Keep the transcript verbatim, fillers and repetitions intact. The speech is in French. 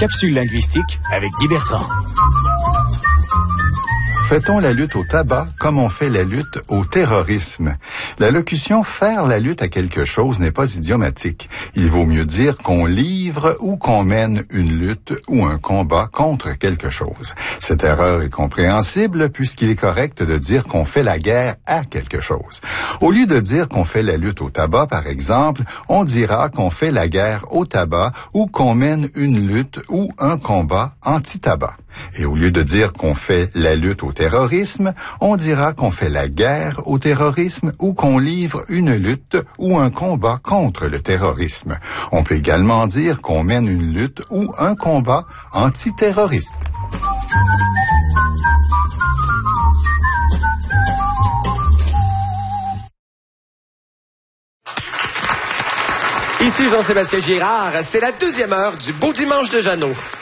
Capsule linguistique avec Guy Bertrand. Fait-on la lutte au tabac comme on fait la lutte au terrorisme? La locution « faire la lutte à quelque chose » n'est pas idiomatique. Il vaut mieux dire qu'on livre ou qu'on mène une lutte ou un combat contre quelque chose. Cette erreur est compréhensible puisqu'il est correct de dire qu'on fait la guerre à quelque chose. Au lieu de dire qu'on fait la lutte au tabac, par exemple, on dira qu'on fait la guerre au tabac ou qu'on mène une lutte ou un combat anti-tabac. Et au lieu de dire qu'on fait la lutte au terrorisme, on dira qu'on fait la guerre au terrorisme ou qu'on livre une lutte ou un combat contre le terrorisme. On peut également dire qu'on mène une lutte ou un combat antiterroriste. Ici Jean-Sébastien Girard, c'est la deuxième heure du Beau Dimanche de Jeannot.